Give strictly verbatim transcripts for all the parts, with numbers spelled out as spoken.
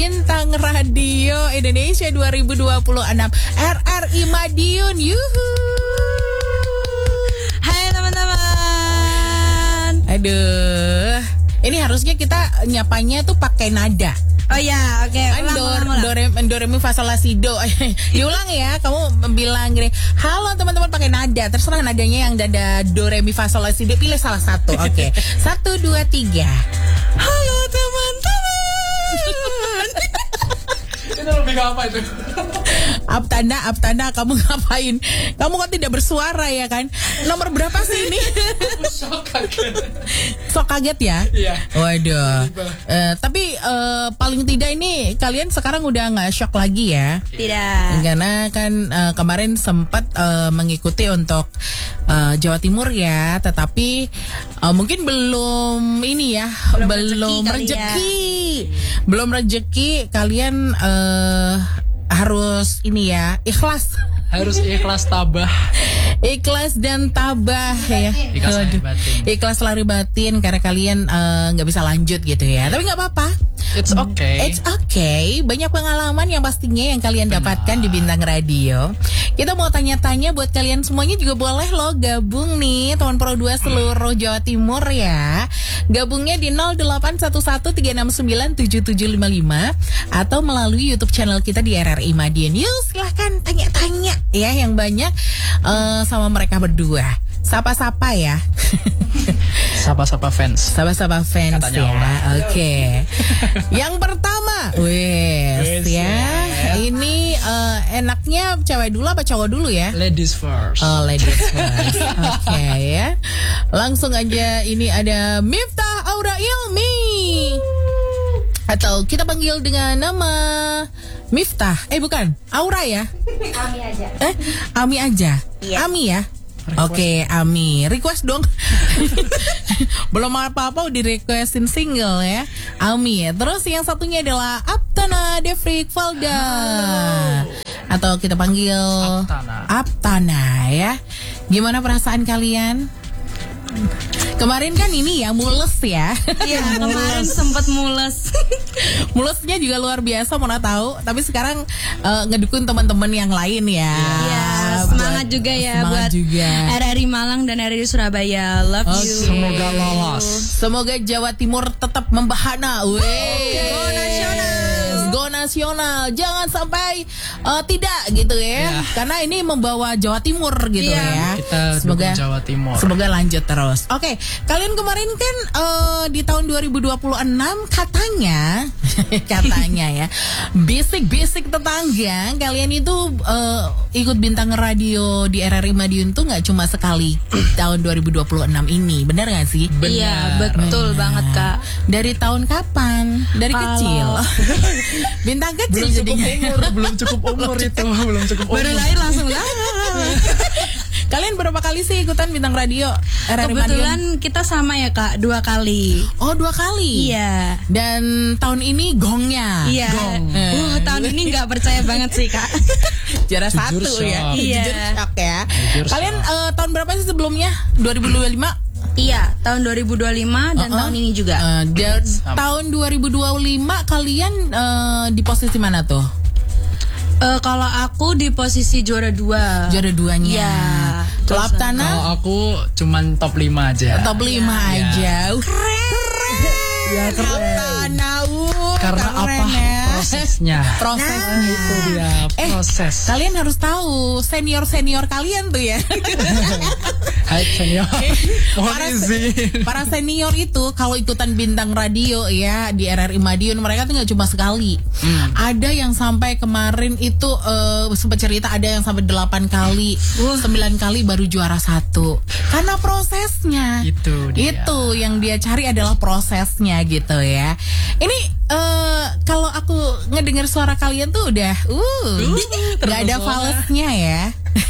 Bintang Radio Indonesia dua ribu dua puluh enam R R I Madiun. Yuhu. Hai teman-teman. Aduh, ini harusnya kita nyapanya tuh pakai nada. Oh ya, oke. Okay. Do, do, re, do, re, mi, fa, sol, la, si, do. Diulang ya, kamu bilang gini, halo teman-teman pakai nada. Terserah nadanya yang ada do, re, mi, fa, sol, la, si, do. Pilih salah satu, oke. Okay. Satu, dua, tiga. Halo teman-teman. Itu lebih ke apa itu? Up tanda, up tanda, kamu ngapain? Kamu kok tidak bersuara ya kan? Nomor berapa sih ini? Sok kaget. Sok kaget ya? Iya. Waduh. Uh, tapi uh, paling tidak ini kalian sekarang udah nggak shock lagi ya? Tidak. Karena kan uh, kemarin sempat uh, mengikuti untuk uh, Jawa Timur ya, tetapi uh, mungkin belum ini ya, belum, belum rezeki, rezeki, ya. belum rezeki kalian. Uh, harus ini ya, ikhlas. Harus ikhlas tabah. Ikhlas dan tabah ya. Ikhlas lari batin. Ikhlas lari batin karena kalian nggak uh, bisa lanjut gitu ya. Tapi nggak apa-apa. It's okay. It's okay. Banyak pengalaman yang pastinya yang kalian Benar. dapatkan di Bintang Radio. Kita mau tanya-tanya buat kalian semuanya juga boleh loh gabung nih teman Pro dua seluruh Jawa Timur ya. Gabungnya di nol delapan satu satu tiga enam sembilan tujuh tujuh lima lima atau melalui YouTube channel kita di R R I Madiun. Yuk silahkan tanya-tanya ya yang banyak uh, sama mereka berdua. Sapa-sapa ya. Sapa-sapa fans. Sapa-sapa fans. Katanya ya. Oke. Okay. Yang pertama, wes ya. Yeah. Ini uh, enaknya cewek dulu apa cowok dulu ya? Ladies first. Oh, ladies first. Oke okay, ya. Langsung aja ini ada Miftah Aura Ilmi. Atau kita panggil dengan nama Miftah. Eh bukan, Aura ya? Ami aja. Eh, Ami aja. Iya. Ami ya. Oke, okay, Ami, request dong. Belum apa-apa udah requestin single ya, Ami ya. Terus yang satunya adalah Aptana Devrik Valda. Halo. Atau kita panggil Aptana. Aptana ya. Gimana perasaan kalian? Kemarin kan ini ya mules ya. Iya kemarin sempat mules. Mulesnya juga luar biasa mana tahu. Tapi sekarang uh, ngedukung teman-teman yang lain ya. Iya semangat buat, juga ya buat juga. R R I Malang dan R R I Surabaya. Love oh, you. Semoga lolos. Semoga Jawa Timur tetap membahana. Weh. Okay. Go nasional. Go nasional. Jangan sampai uh, tidak gitu ya. Yeah. Karena ini membawa Jawa Timur gitu yeah. ya. Kita semoga Jawa Timur. Semoga lanjut terus. Oke, okay. Kalian kemarin kan uh, di tahun dua ribu dua puluh enam katanya katanya ya. Basic-basic tetangga kalian itu uh, ikut Bintang Radio di R R I Madiun tuh nggak cuma sekali tahun dua ribu dua puluh enam ini. Benar nggak sih? Benar. Iya, betul Benar. banget, Kak. Dari tahun kapan? Dari Halo. kecil. Bintang kecil belum jadinya. Cukup umur, belum cukup umur itu, belum cukup umur. Baru lahir langsung lah. Kalian berapa kali sih ikutan Bintang Radio R R I Kebetulan Madiun? Kita sama ya Kak, dua kali. Oh dua kali? Iya. Dan tahun ini gongnya. Iya. Gong. Uh, tahun ini nggak percaya banget sih Kak. Juara satu shock. ya. Iya. Jujur shock ya. Jujur Kalian uh, tahun berapa sih sebelumnya? dua ribu dua puluh lima? Iya, tahun dua ribu dua puluh lima dan uh-uh. tahun ini juga. Uh, dan tahun dua ribu dua puluh lima kalian uh, di posisi mana tuh? Uh, kalau aku di posisi juara dua. Juara duanya. Ya. Kalau Aptana? Kalau aku cuman top lima aja. Top lima ya. aja. Ya. Keren. Ya keren. Aptana. Uh, Karena keren, apa? Ya. Prosesnya. Prosesnya nah, itu dia. Proses. Eh, kalian harus tahu senior senior kalian tuh ya. Hai senior. para, se- para senior itu kalau ikutan Bintang Radio ya di R R I Madiun mereka tuh nggak cuma sekali. Hmm. Ada yang sampai kemarin itu uh, sempat cerita ada yang sampai delapan kali, uh. sembilan kali baru juara satu. Karena prosesnya. Itu dia. Itu yang dia cari adalah prosesnya gitu ya. Ini uh, kalau aku ngedengar suara kalian tuh udah uh, nggak ada falesnya ya.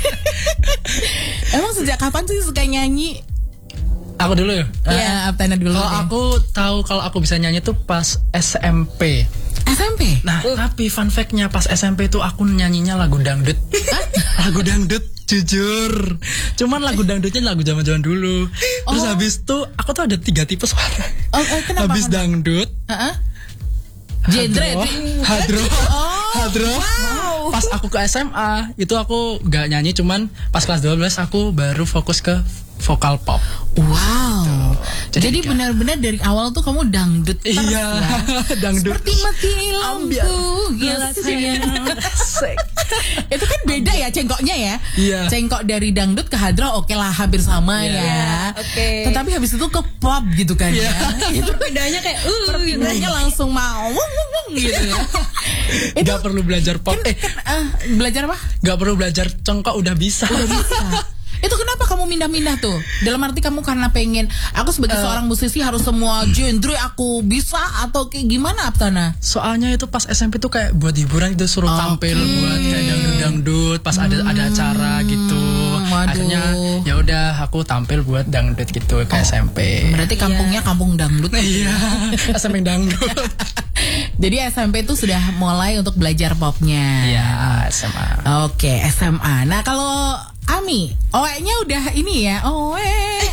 Emang sejak kapan sih suka nyanyi? Aku dulu ya? Iya, uh, Aptana dulu. Kalau aku tahu kalau aku bisa nyanyi tuh pas S M P. S M P? Nah, uh. tapi fun fact-nya pas S M P tuh aku nyanyinya lagu dangdut. Lagu dangdut, jujur. Cuman lagu dangdutnya lagu zaman-zaman dulu. Terus oh. habis tuh aku tuh ada tiga tipe suara. Oh, oh, kenapa? Habis dangdut. Uh-uh. Genre Hadro, itu. Hadro, Oh, Hadro. wow. Pas aku ke S M A itu aku nggak nyanyi, cuman pas kelas dua belas aku baru fokus ke vokal pop. Wow. Jadi Jadi, tiga. benar-benar dari awal tuh kamu dangdut terus Iya, ya. dangdut. Seperti mati lampu. Gila sayang. Asik. Itu kan beda ya cengkoknya ya. Iya. Cengkok dari dangdut ke hadro oke lah hampir sama Iya. ya. Oke. Tetapi habis itu ke pop gitu kan Iya. ya. Itu Bedanya kayak uh perpindahannya langsung mau wung, wung, wung, gitu ya. Gak perlu belajar pop. Eh, Eh, belajar apa? gak perlu belajar cengkok udah bisa. Udah bisa. Itu kenapa kamu mindah-mindah tuh? Dalam arti kamu karena pengen aku sebagai Uh, seorang musisi harus semua genre aku bisa atau kayak gimana Aptana? Soalnya itu pas S M P tuh kayak buat hiburan itu suruh Oke. tampil buat kayak dangdut-dangdut pas ada ada acara gitu. waduh. Akhirnya ya udah aku tampil buat dangdut gitu ke S M P. Berarti kampungnya kampung dangdut. Iya, S M P dangdut. Jadi S M P itu sudah mulai untuk belajar popnya. Iya, S M A. Oke, S M A. Nah, kalau Ami, oe-nya udah ini ya. Oe.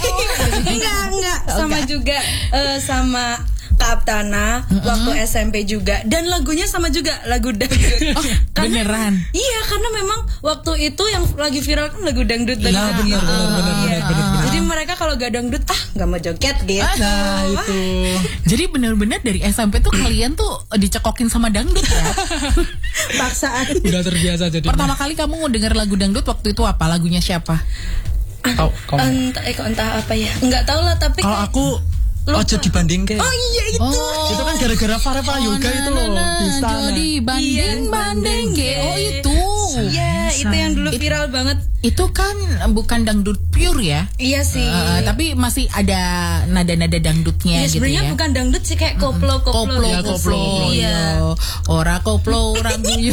enggak enggak sama juga eh, sama Kak Aptana waktu S M P juga, dan lagunya sama juga, lagu dangdut. Oh, beneran? Iya, karena memang waktu itu yang lagi viral kan lagu dangdut dangdut Nah, bener, gitu. bener, bener, Iya. bener, bener, bener. Jadi mereka kalau gak dangdut ah nggak mau joget gitu. Nah, itu. Jadi benar-benar dari S M P tuh kalian tuh dicekokin sama dangdut ya. Paksaan. Udah terbiasa jadi. Pertama kali kamu mau denger lagu dangdut waktu itu apa? Lagunya siapa? Tahu kamu. Entah, eh, kok entah apa ya. Nggak tahu lah, tapi Kalau kayak- aku Lupa. ojo dibanding kayak. Oh iya itu. Oh. Itu kan gara-gara Fareva Yoga itu loh di sana. Jadi banding-banding Iya, Oh itu. Iya, itu yang dulu viral banget. Itu kan bukan dangdut pure ya. Iya sih. Eh, tapi masih ada nada-nada dangdutnya Ya, gitu sebenarnya ya. bukan dangdut sih, kayak koplo koplo. Koplo, Ya, koplo, koplo. iya. Ora koplo, ora guyu.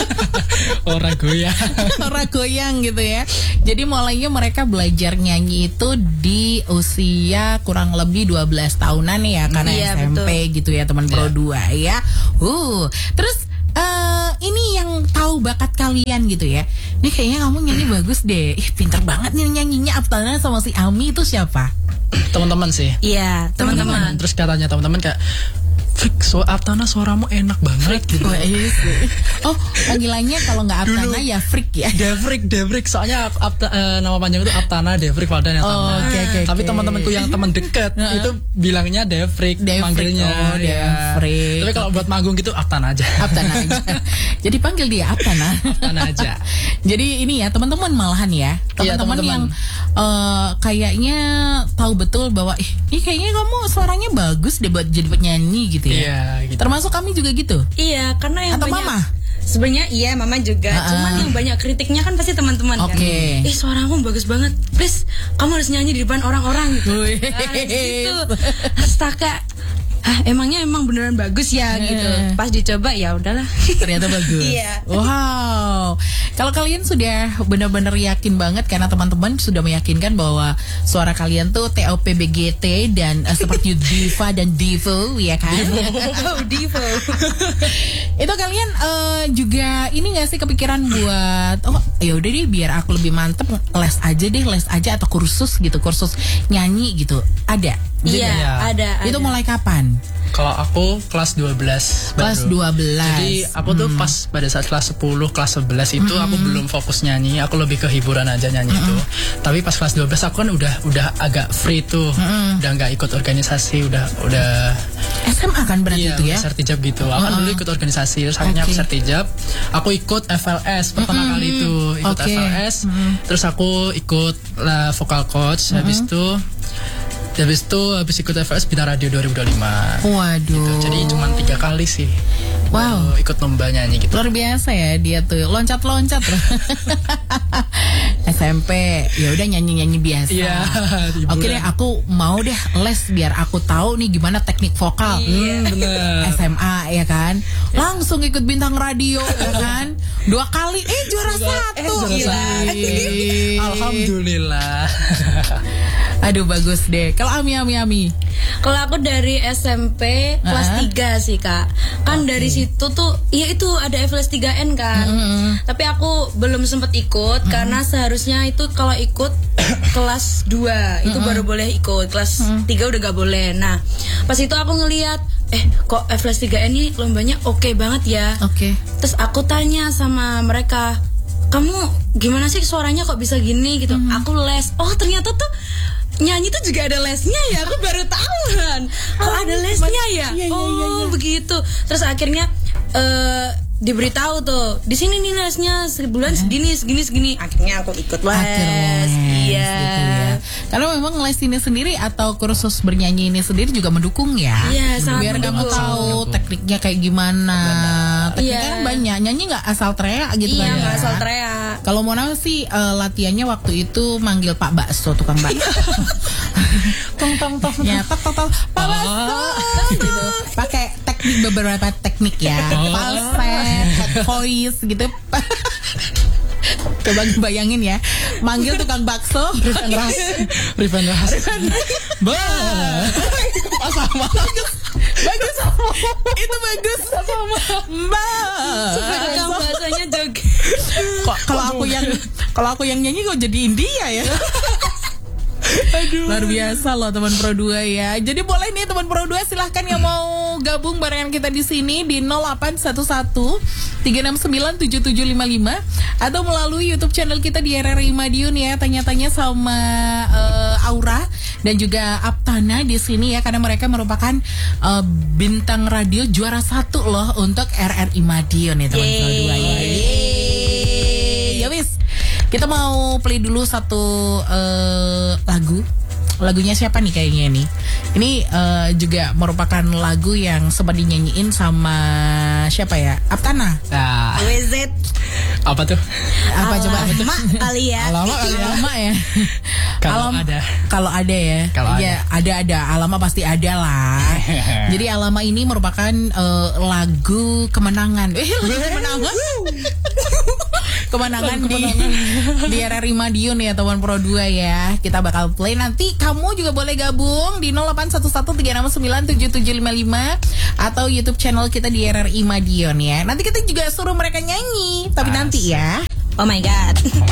Orang goyang. Ora goyang gitu ya. Jadi mulainya mereka belajar nyanyi itu di usia kurang lebih dua belas tahunan ya, karena Iya, S M P betul. gitu ya, teman Pro dua ya. Uh, terus eh ini yang tahu bakat kalian gitu ya. Ini kayaknya kamu nyanyi bagus deh. Ih, pinter banget nih nyanyinya Aptana sama si Ami itu siapa? Teman-teman sih. Iya, teman-teman. Terus katanya teman-teman kayak Frik, so Aptana suaramu enak banget gitu. Oh, iya sih. Oh, panggilannya kalau nggak Aptana ya Freak ya. Devrik, Devrik, soalnya Apta, eh, nama panjang itu Aptana Devrik Valdan Oh, Aptana. oke, oke, Tapi oke. teman-temanku yang teman dekat itu bilangnya Devrik, Devrik, manggilnya. oh, ya. Devrik. Tapi kalau buat manggung gitu Aptana aja. Aptana aja. Jadi panggil dia Aptana. Aptana aja. Jadi ini ya teman-teman malahan ya, Iya, teman-teman teman-teman. yang eh, kayaknya tahu betul bahwa ih, ini kayaknya kamu suaranya bagus deh buat jadi penyanyi gitu ya. Iya, gitu. Termasuk kami juga gitu. Iya, karena yang Atau banyak. mama? Sebenarnya iya, mama juga. Ah, ah. Cuman yang banyak kritiknya kan pasti teman-teman kan. Oke. Eh, suaramu bagus banget. Please, kamu harus nyanyi di depan orang-orang gitu. Wih. Ah, gitu. Astaga. Ah, emangnya emang beneran bagus ya gitu. Pas dicoba ya udahlah. Ternyata bagus. Iya. Wow. Kalau kalian sudah benar-benar yakin banget karena teman-teman sudah meyakinkan bahwa suara kalian tuh T O P B G T dan uh, seperti diva dan divo ya kan? Oh, Divo. Itu kalian eh, juga ini gak sih kepikiran buat oh ya udah deh biar aku lebih mantep les aja deh les aja atau kursus gitu kursus nyanyi gitu ada? Iya, Iya. ada, ada. Itu mulai kapan? Kalau aku kelas dua belas Kelas baru. dua belas. Jadi aku tuh pas pada saat kelas sepuluh, kelas sebelas itu aku belum fokus nyanyi, aku lebih ke hiburan aja nyanyi itu. Tapi pas kelas dua belas aku kan udah udah agak free tuh. Udah nggak ikut organisasi, udah udah S M A kan berarti iya, itu ya? sertijab gitu. Aku kan dulu ikut organisasi, terus akhirnya aku Oke. sertijab. Aku ikut F L S pertama kali itu, ikut Oke. F L S. Terus aku ikut lah vokal coach, habis itu habis itu habis ikut F L S Bintang Radio dua ribu dua puluh lima. Waduh. Jadi cuma tiga kali sih. Wow. Baru ikut lomba nyanyi gitu. Luar biasa ya dia tuh loncat-loncat loh. S M P ya udah nyanyi-nyanyi biasa. Iya, hiburan. Oke deh aku mau deh les biar aku tahu nih gimana teknik vokal. Hmm, bener. S M A ya kan. Langsung ikut Bintang Radio ya kan. Dua kali eh juara satu. juara Gila. satu. Alhamdulillah. Aduh bagus deh. Kalau Ami Ami Ami. Kalau aku dari S M P kelas Uh-huh. tiga sih kak. Kan Okay. dari situ tuh, ya itu ada F L S tiga N kan. Mm-hmm. Tapi aku belum sempet ikut karena seharusnya itu kalau ikut kelas dua itu baru boleh ikut. Kelas tiga udah gak boleh. Nah pas itu aku ngeliat, eh kok F L S tiga N ini lombanya oke banget ya. Oke. Terus aku tanya sama mereka, kamu gimana sih suaranya kok bisa gini gitu. Aku les. Oh ternyata tuh nyanyi tuh juga ada lesnya ya. Aku baru tahu kan. Oh ada lesnya ya. Iya, iya, Oh iya, iya. begitu. Terus akhirnya eh diberitahu tuh di sini nih lesnya sebulan segini segini segini. Akhirnya aku ikut les. Akhir les, Iya. gitu ya. Karena memang les ini sendiri atau kursus bernyanyi ini sendiri juga mendukung ya. Iya, sangat Biar kamu mendukung. tahu tekniknya kayak gimana. Tekniknya Iya. kan banyak. Nyanyi nggak asal teriak gitu Iya kan. nggak ya. asal teriak. Kalau Mona sih eh, latihannya waktu itu manggil Pak Bakso, tukang bakso. Tong tong tong. Ya, tok tok tok. Pak Bakso gitu. Pakai teknik beberapa teknik ya. Falset, head voice gitu. Coba bayangin ya, manggil tukang bakso. Rifan Ras. Rifan Ras. Ba. Oh, sama. Bagus. Bagus. Itu bagus. Sama. Mbak. Tukang bahasanya joget. Kok kalau aku yang kalau aku yang nyanyi kok jadi India ya? Aduh. Luar biasa loh teman Pro dua ya. Jadi boleh nih teman Pro dua silahkan yang mau gabung barengan kita di sini di nol delapan satu satu tiga enam sembilan tujuh tujuh lima lima atau melalui YouTube channel kita di R R I Madiun ya. Tanya-tanya sama uh, Aura dan juga Aptana di sini ya, karena mereka merupakan uh, bintang radio juara satu loh untuk R R I Madiun ya teman Pro dua ya. Ya wis. Kita mau play dulu satu uh, lagu. Lagunya siapa nih kayaknya nih? Ini uh, juga merupakan lagu yang sempat dinyanyiin sama siapa ya? Aptana. Nah, W Z. apa tuh? Apa coba? Mak kali ya. Alamak kali ya. Alama ya. Kalau Alam- ada. Kalau ada ya. Kalau ya, ada ada. Alama pasti ada lah. Jadi Alama ini merupakan uh, lagu kemenangan. Eh, lagu kemenangan. Kemenangan di di R R I Madiun ya teman Pro dua ya. Kita bakal play nanti. Kamu juga boleh gabung di nol delapan satu satu tiga enam sembilan tujuh tujuh lima lima atau YouTube channel kita di R R I Madiun ya. Nanti kita juga suruh mereka nyanyi, tapi nanti ya. Oh my god.